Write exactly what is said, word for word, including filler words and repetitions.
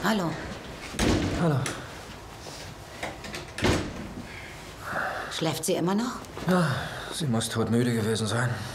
Hallo. Hallo. Schläft sie immer noch? Ja, sie muss todmüde gewesen sein.